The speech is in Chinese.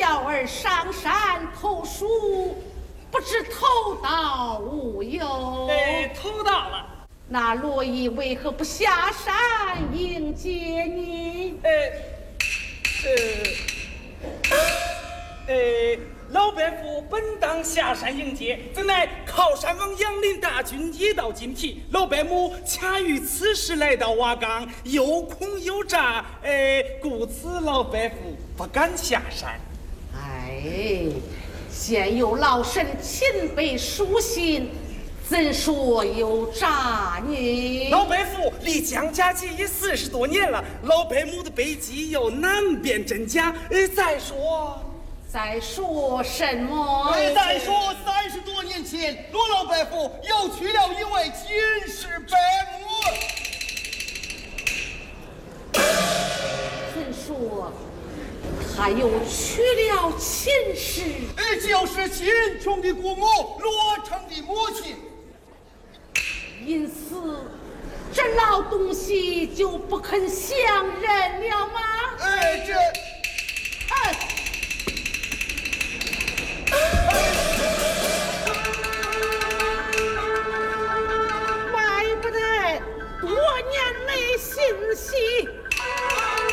小儿上山投书，不知投到无有？ 投到了。 那罗姨为何不下山迎接你？ 老伯父本当下山迎接，怎奈靠山王杨林大军一到金皮，老伯母恰于此时来到瓦岗，又空又乍，故此老伯父不敢下山。 现有老臣亲笔书信，怎说有诈呢？ 老伯父离江家集已40多年了，老伯母的背脊又难辨真假。 再说什么？ 再说30多年前，罗老伯父又娶了一位秦氏伯母。 怎说他又娶了秦氏？ 就是秦琼的姑母，罗成的母亲。 因此，这老东西就不肯相认了吗？